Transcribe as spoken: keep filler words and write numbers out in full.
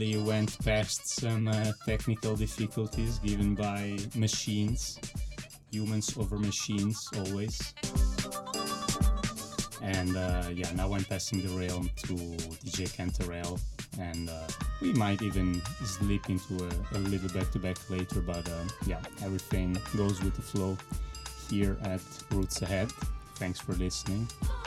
They went past some uh, technical difficulties given by machines, humans over machines always. And uh, yeah, now I'm passing the realm to D J Cantarell, and uh, we might even slip into a, a little back-to-back later, but uh, yeah, everything goes with the flow here at Roots Ahead. Thanks for listening.